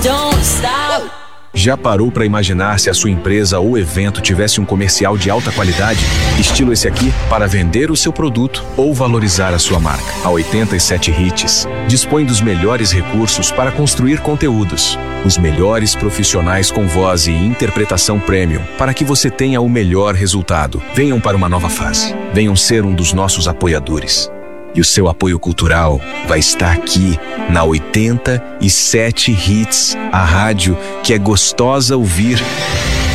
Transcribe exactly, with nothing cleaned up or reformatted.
don't stop. Já parou para imaginar se a sua empresa ou evento tivesse um comercial de alta qualidade, estilo esse aqui, para vender o seu produto ou valorizar a sua marca? A oitenta e sete Hits dispõe dos melhores recursos para construir conteúdos, os melhores profissionais com voz e interpretação premium, para que você tenha o melhor resultado. Venham para uma nova fase. Venham ser um dos nossos apoiadores. E o seu apoio cultural vai estar aqui na oitenta e sete Hits, a rádio que é gostosa ouvir